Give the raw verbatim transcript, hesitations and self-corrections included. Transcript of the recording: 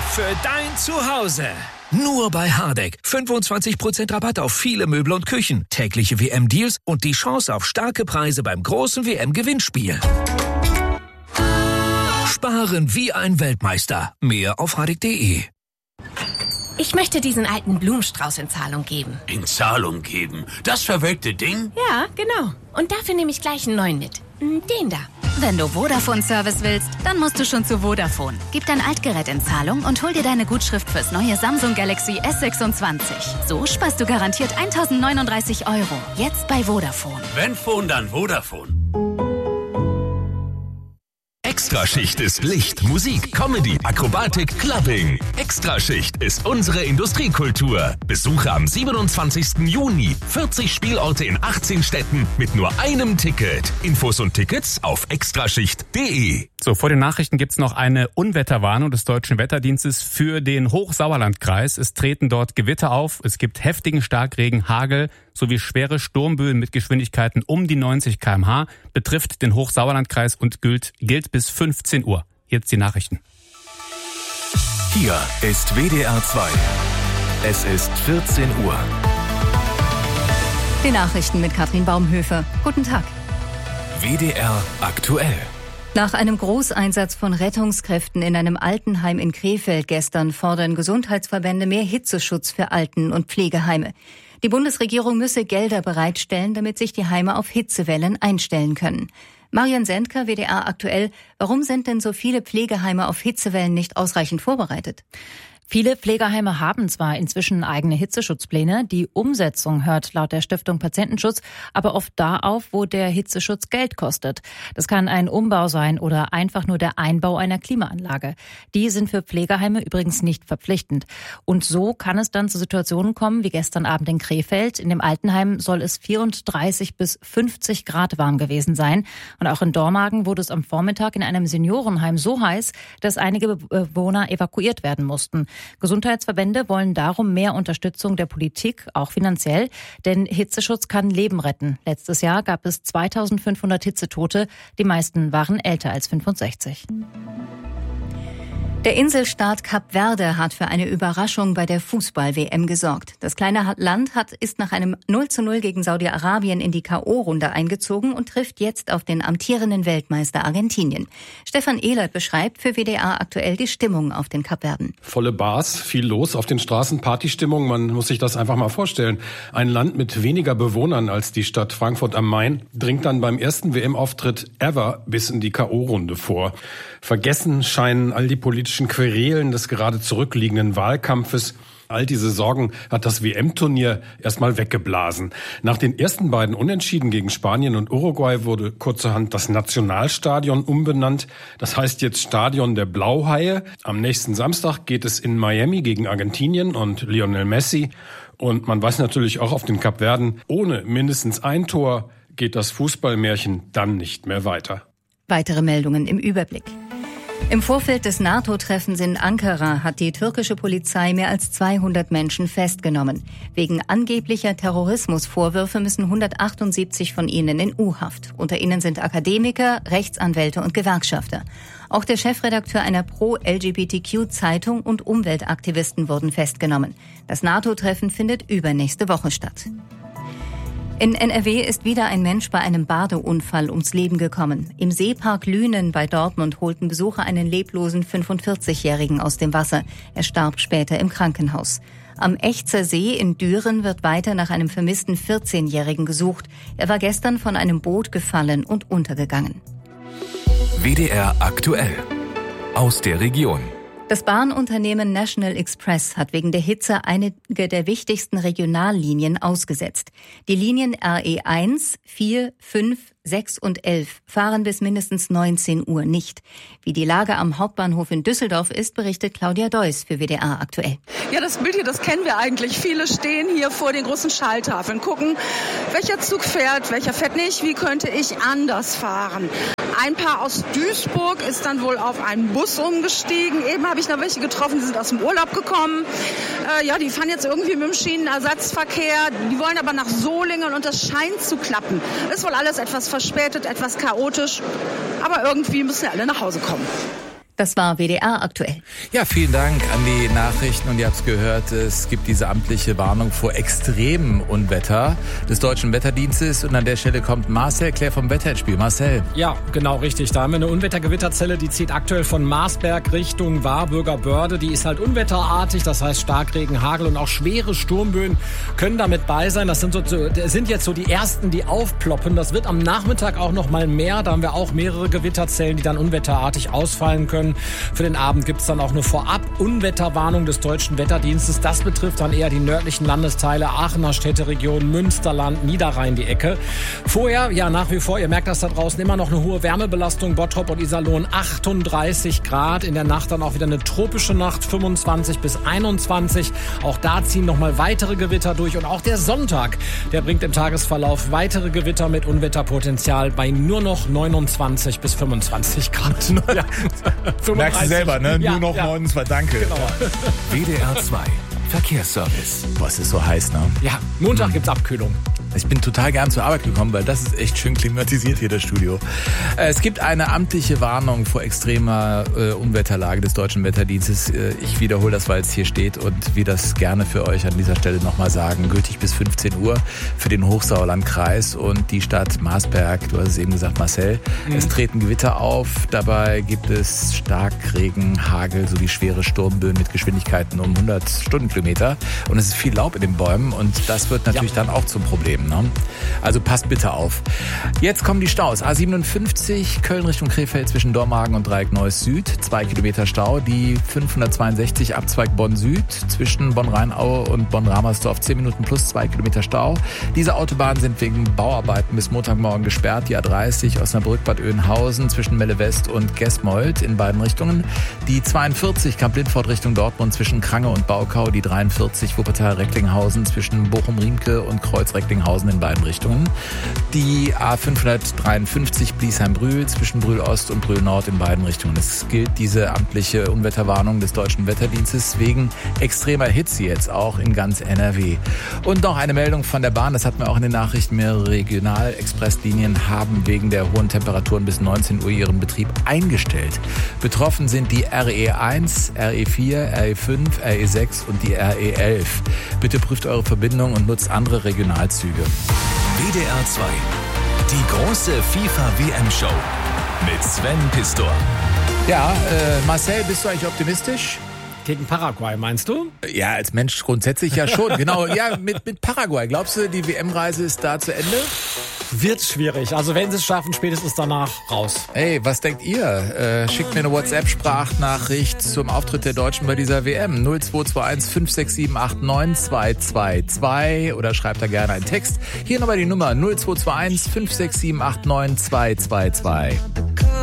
für dein Zuhause. Nur bei Hardegg. fünfundzwanzig Prozent Rabatt auf viele Möbel und Küchen, tägliche W M-Deals und die Chance auf starke Preise beim großen W M-Gewinnspiel. Sparen wie ein Weltmeister. Mehr auf hardegg punkt de. Ich möchte diesen alten Blumenstrauß in Zahlung geben. In Zahlung geben? Das verwelkte Ding? Ja, genau. Und dafür nehme ich gleich einen neuen mit. Den da. Wenn du Vodafone-Service willst, dann musst du schon zu Vodafone. Gib dein Altgerät in Zahlung und hol dir deine Gutschrift fürs neue Samsung Galaxy S sechsundzwanzig. So sparst du garantiert eintausendneununddreißig Euro. Jetzt bei Vodafone. Wenn Phone, dann Vodafone. Extraschicht ist Licht, Musik, Comedy, Akrobatik, Clubbing. Extraschicht ist unsere Industriekultur. Besuche am siebenundzwanzigsten Juni vierzig Spielorte in achtzehn Städten mit nur einem Ticket. Infos und Tickets auf extraschicht punkt de. So, vor den Nachrichten gibt's noch eine Unwetterwarnung des Deutschen Wetterdienstes für den Hochsauerlandkreis. Es treten dort Gewitter auf, es gibt heftigen Starkregen, Hagel sowie schwere Sturmböen mit Geschwindigkeiten um die neunzig Kilometer pro Stunde, betrifft den Hochsauerlandkreis und gilt, gilt bis fünfzehn Uhr. Jetzt die Nachrichten. Hier ist W D R zwei. Es ist vierzehn Uhr. Die Nachrichten mit Katrin Baumhöfer. Guten Tag. W D R aktuell. Nach einem Großeinsatz von Rettungskräften in einem Altenheim in Krefeld gestern fordern Gesundheitsverbände mehr Hitzeschutz für Alten- und Pflegeheime. Die Bundesregierung müsse Gelder bereitstellen, damit sich die Heime auf Hitzewellen einstellen können. Marian Sendker, W D R aktuell. Warum sind denn so viele Pflegeheime auf Hitzewellen nicht ausreichend vorbereitet? Viele Pflegeheime haben zwar inzwischen eigene Hitzeschutzpläne, die Umsetzung hört laut der Stiftung Patientenschutz aber oft da auf, wo der Hitzeschutz Geld kostet. Das kann ein Umbau sein oder einfach nur der Einbau einer Klimaanlage. Die sind für Pflegeheime übrigens nicht verpflichtend. Und so kann es dann zu Situationen kommen wie gestern Abend in Krefeld. In dem Altenheim soll es vierunddreißig bis fünfzig Grad warm gewesen sein. Und auch in Dormagen wurde es am Vormittag in einem Seniorenheim so heiß, dass einige Bewohner evakuiert werden mussten. Gesundheitsverbände wollen darum mehr Unterstützung der Politik, auch finanziell, denn Hitzeschutz kann Leben retten. Letztes Jahr gab es zweitausendfünfhundert Hitzetote, die meisten waren älter als fünfundsechzig. Der Inselstaat Kap Verde hat für eine Überraschung bei der Fußball-W M gesorgt. Das kleine Land hat, ist nach einem null zu null gegen Saudi-Arabien in die K O-Runde eingezogen und trifft jetzt auf den amtierenden Weltmeister Argentinien. Stefan Ehlert beschreibt für W D R aktuell die Stimmung auf den Kapverden. Volle Bars, viel los auf den Straßen, Partystimmung, man muss sich das einfach mal vorstellen. Ein Land mit weniger Bewohnern als die Stadt Frankfurt am Main dringt dann beim ersten W M-Auftritt ever bis in die K O-Runde vor. Vergessen scheinen all die politischen Querelen des gerade zurückliegenden Wahlkampfes. All diese Sorgen hat das W M-Turnier erstmal weggeblasen. Nach den ersten beiden Unentschieden gegen Spanien und Uruguay wurde kurzerhand das Nationalstadion umbenannt. Das heißt jetzt Stadion der Blauhaie. Am nächsten Samstag geht es in Miami gegen Argentinien und Lionel Messi. Und man weiß natürlich auch auf den Kapverden, ohne mindestens ein Tor geht das Fußballmärchen dann nicht mehr weiter. Weitere Meldungen im Überblick. Im Vorfeld des NATO-Treffens in Ankara hat die türkische Polizei mehr als zweihundert Menschen festgenommen. Wegen angeblicher Terrorismusvorwürfe müssen hundertachtundsiebzig von ihnen in U-Haft. Unter ihnen sind Akademiker, Rechtsanwälte und Gewerkschafter. Auch der Chefredakteur einer Pro-L G B T Q-Zeitung und Umweltaktivisten wurden festgenommen. Das NATO-Treffen findet übernächste Woche statt. In N R W ist wieder ein Mensch bei einem Badeunfall ums Leben gekommen. Im Seepark Lünen bei Dortmund holten Besucher einen leblosen fünfundvierzigjährigen aus dem Wasser. Er starb später im Krankenhaus. Am Echzer See in Düren wird weiter nach einem vermissten vierzehnjährigen gesucht. Er war gestern von einem Boot gefallen und untergegangen. W D R aktuell. Aus der Region. Das Bahnunternehmen National Express hat wegen der Hitze einige der wichtigsten Regionallinien ausgesetzt. Die Linien R E eins, vier, fünf, sechs und elf fahren bis mindestens neunzehn Uhr nicht. Wie die Lage am Hauptbahnhof in Düsseldorf ist, berichtet Claudia Deuss für W D R aktuell. Ja, das Bild hier, das kennen wir eigentlich. Viele stehen hier vor den großen Schalltafeln, gucken, welcher Zug fährt, welcher fährt nicht, wie könnte ich anders fahren. Ein Paar aus Duisburg ist dann wohl auf einen Bus umgestiegen. Eben habe ich noch welche getroffen, die sind aus dem Urlaub gekommen. Äh, ja, die fahren jetzt irgendwie mit dem Schienenersatzverkehr. Die wollen aber nach Solingen und das scheint zu klappen. Ist wohl alles etwas verspätet, etwas chaotisch. Aber irgendwie müssen ja alle nach Hause kommen. Das war W D R aktuell. Ja, vielen Dank an die Nachrichten. Und ihr habt es gehört, es gibt diese amtliche Warnung vor extremem Unwetter des Deutschen Wetterdienstes. Und an der Stelle kommt Marcel Claire vom Wetter ins Spiel. Marcel. Ja, genau richtig. Da haben wir eine Unwettergewitterzelle, die zieht aktuell von Marsberg Richtung Warburger Börde. Die ist halt unwetterartig, das heißt Starkregen, Hagel und auch schwere Sturmböen können damit bei sein. Das sind, so, das sind jetzt so die ersten, die aufploppen. Das wird am Nachmittag auch noch mal mehr. Da haben wir auch mehrere Gewitterzellen, die dann unwetterartig ausfallen können. Für den Abend gibt es dann auch eine Vorab-Unwetterwarnung des Deutschen Wetterdienstes. Das betrifft dann eher die nördlichen Landesteile, Aachener Städteregion, Münsterland, Niederrhein, die Ecke. Vorher, ja nach wie vor, ihr merkt das da draußen, immer noch eine hohe Wärmebelastung. Bottrop und Iserlohn achtunddreißig Grad. In der Nacht dann auch wieder eine tropische Nacht, fünfundzwanzig bis einundzwanzig. Auch da ziehen noch mal weitere Gewitter durch. Und auch der Sonntag, der bringt im Tagesverlauf weitere Gewitter mit Unwetterpotenzial bei nur noch neunundzwanzig bis fünfundzwanzig Grad. Ja. Merkst du selber, ne? Ja, Nur noch ja. neunundzwanzig, danke. Genau. W D R zwei Verkehrsservice. Boah, es ist so heiß, ne? Ja, Montag hm. gibt's Abkühlung. Ich bin total gern zur Arbeit gekommen, weil das ist echt schön klimatisiert hier, das Studio. Es gibt eine amtliche Warnung vor extremer äh, Unwetterlage des Deutschen Wetterdienstes. Äh, ich wiederhole das, weil es hier steht und wir das gerne für euch an dieser Stelle nochmal sagen. Gültig bis fünfzehn Uhr für den Hochsauerlandkreis und die Stadt Marsberg. Du hast es eben gesagt, Marcel. Mhm. Es treten Gewitter auf. Dabei gibt es Starkregen, Hagel sowie schwere Sturmböen mit Geschwindigkeiten um hundert Stundenkilometer. Und es ist viel Laub in den Bäumen und das wird natürlich ja. dann auch zum Problem. Also passt bitte auf. Jetzt kommen die Staus. A siebenundfünfzig, Köln Richtung Krefeld zwischen Dormagen und Dreieck Neuss Süd. Zwei Kilometer Stau. Die fünfhundertzweiundsechzig Abzweig Bonn Süd zwischen Bonn-Rheinaue und Bonn-Ramersdorf. Zehn Minuten plus zwei Kilometer Stau. Diese Autobahnen sind wegen Bauarbeiten bis Montagmorgen gesperrt. Die A dreißig Osnabrück-Bad Oeynhausen zwischen Melle West und Gesmold in beiden Richtungen. Die zweiundvierzig Kamp-Lindfort Richtung Dortmund zwischen Krange und Baukau. Die dreiundvierzig Wuppertal-Recklinghausen zwischen Bochum-Riemke und Kreuz-Recklinghausen in beiden Richtungen. Die A fünfhundertdreiundfünfzig Bliesheim-Brühl zwischen Brühl-Ost und Brühl-Nord in beiden Richtungen. Es gilt diese amtliche Unwetterwarnung des Deutschen Wetterdienstes wegen extremer Hitze jetzt auch in ganz N R W. Und noch eine Meldung von der Bahn, das hatten wir auch in den Nachrichten, mehrere Regional-Expresslinien haben wegen der hohen Temperaturen bis neunzehn Uhr ihren Betrieb eingestellt. Betroffen sind die R E eins, R E vier, R E fünf, R E sechs und die R E elf. Bitte prüft eure Verbindung und nutzt andere Regionalzüge. W D R zwei. Die große FIFA-W M-Show mit Sven Pistor. Ja, äh, Marcel, bist du eigentlich optimistisch? Gegen Paraguay, meinst du? Ja, als Mensch grundsätzlich ja schon. Genau, ja, mit, mit Paraguay. Glaubst du, die W M-Reise ist da zu Ende? Wird schwierig. Also wenn sie es schaffen, spätestens danach raus. Ey, was denkt ihr? Äh, schickt mir eine WhatsApp-Sprachnachricht zum Auftritt der Deutschen bei dieser W M. null zwei zwei eins fünf sechs sieben acht neun zwei zwei zwei oder schreibt da gerne einen Text. Hier nochmal die Nummer null zwei zwei eins fünf sechs sieben acht neun zwei zwei zwei.